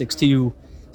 statistics too.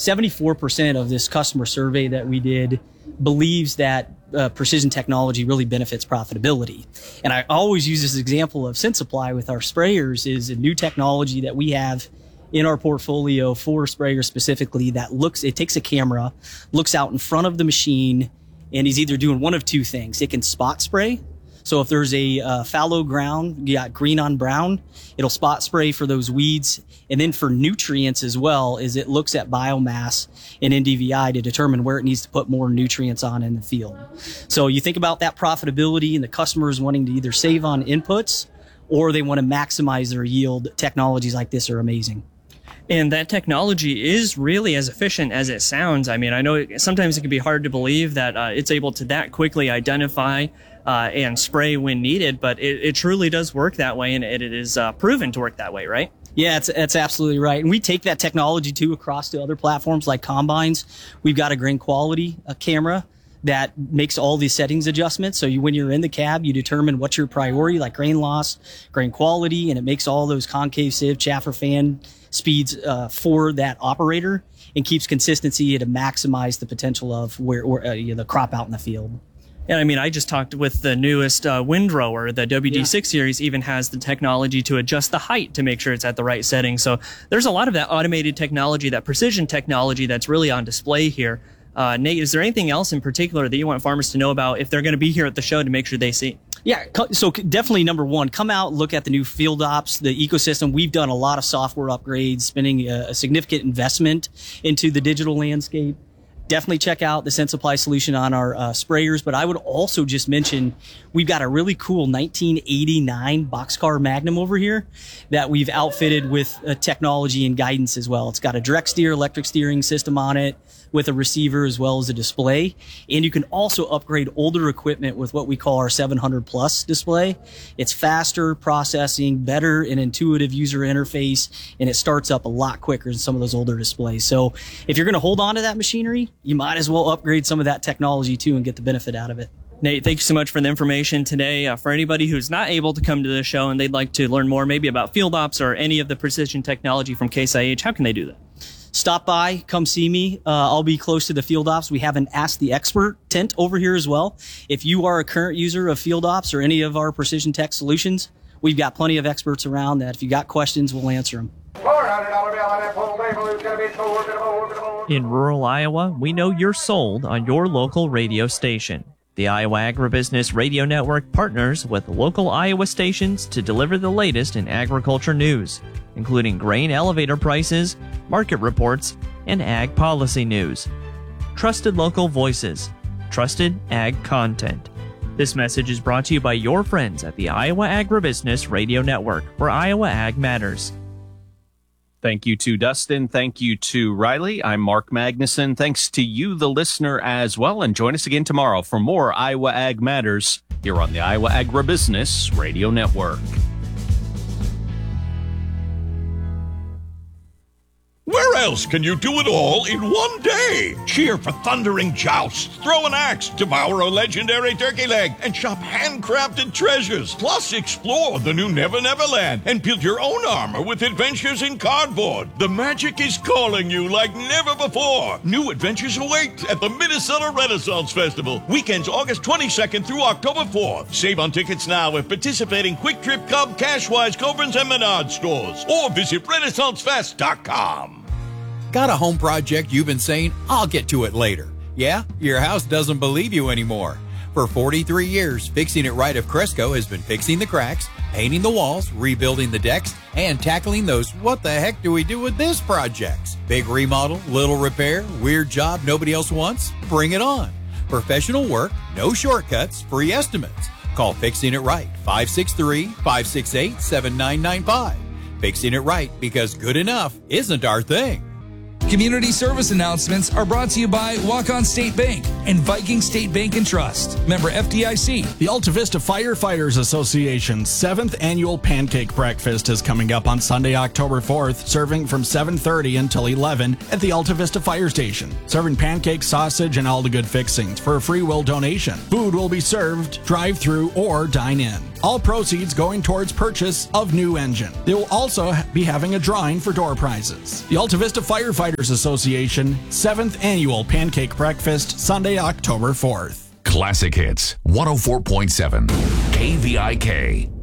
74% of this customer survey that we did believes that precision technology really benefits profitability. And I always use this example of SenSupply with our sprayers is a new technology that we have in our portfolio for sprayers specifically that it takes a camera, looks out in front of the machine, and is either doing one of two things. It can spot spray. So if there's a fallow ground, you got green on brown, it'll spot spray for those weeds. And then for nutrients as well, is it looks at biomass and NDVI to determine where it needs to put more nutrients on in the field. So you think about that profitability and the customers wanting to either save on inputs or they want to maximize their yield. Technologies like this are amazing. And that technology is really as efficient as it sounds. I mean, I know sometimes it can be hard to believe that it's able to that quickly identify and spray when needed, but it truly does work that way, and it is proven to work that way, right? Yeah, it's absolutely right. And we take that technology too across to other platforms like combines. We've got a grain quality camera that makes all these settings adjustments. So when you're in the cab, you determine what's your priority, like grain loss, grain quality, and it makes all those concave sieve, chaff or fan speeds for that operator and keeps consistency to maximize the potential of the crop out in the field. And I mean, I just talked with the newest windrower, the WD6 series even has the technology to adjust the height to make sure it's at the right setting. So there's a lot of that automated technology, that precision technology that's really on display here. Nate, is there anything else in particular that you want farmers to know about if they're going to be here at the show to make sure they see? Yeah, so definitely number one, come out, look at the new Field Ops, the ecosystem. We've done a lot of software upgrades, spending a significant investment into the digital landscape. Definitely check out the SenSupply solution on our sprayers. But I would also just mention we've got a really cool 1989 Boxcar Magnum over here that we've outfitted with technology and guidance as well. It's got a direct steer electric steering system on it with a receiver as well as a display. And you can also upgrade older equipment with what we call our 700 plus display. It's faster processing, better and intuitive user interface, and it starts up a lot quicker than some of those older displays. So if you're going to hold on to that machinery, you might as well upgrade some of that technology too and get the benefit out of it. Nate, thank you so much for the information today. For anybody who's not able to come to the show and they'd like to learn more maybe about Field Ops or any of the precision technology from Case IH, how can they do that? Stop by, come see me. I'll be close to the Field Ops. We have an Ask the Expert tent over here as well. If you are a current user of Field Ops or any of our precision tech solutions, we've got plenty of experts around that if you got questions, we'll answer them. In rural Iowa, we know you're sold on your local radio station. The Iowa Agribusiness Radio Network partners with local Iowa stations to deliver the latest in agriculture news, including grain elevator prices, market reports, and ag policy news. Trusted local voices, trusted ag content. This message is brought to you by your friends at the Iowa Agribusiness Radio Network, where Iowa Ag matters. Thank you to Dustin. Thank you to Riley. I'm Mark Magnuson. Thanks to you, the listener, as well. And join us again tomorrow for more Iowa Ag Matters here on the Iowa Agribusiness Radio Network. Where else can you do it all in one day? Cheer for thundering jousts, throw an axe, devour a legendary turkey leg, and shop handcrafted treasures. Plus, explore the new Never Never Land and build your own armor with adventures in cardboard. The magic is calling you like never before. New adventures await at the Minnesota Renaissance Festival. Weekends August 22nd through October 4th. Save on tickets now at participating Quick Trip, Cub, Cashwise, Coborn's, and Menard stores. Or visit RenaissanceFest.com. Got a home project you've been saying, I'll get to it later? Yeah, your house doesn't believe you anymore. For 43 years, Fixing It Right of Cresco has been fixing the cracks, painting the walls, rebuilding the decks, and tackling those what the heck do we do with this projects. Big remodel, little repair, weird job nobody else wants? Bring it on. Professional work, no shortcuts, free estimates. Call Fixing It Right, 563-568-7995. Fixing It Right, because good enough isn't our thing. Community service announcements are brought to you by Walk-On State Bank and Viking State Bank and Trust. Member FDIC. The Alta Vista Firefighters Association's 7th annual pancake breakfast is coming up on Sunday, October 4th, serving from 7:30 until 11 at the Alta Vista Fire Station. Serving pancakes, sausage, and all the good fixings for a free will donation. Food will be served, drive-through, or dine in. All proceeds going towards purchase of new engine. They will also be having a drawing for door prizes. The Alta Vista Firefighters Association 7th Annual Pancake Breakfast, Sunday, October 4th. Classic Hits 104.7 KVIK.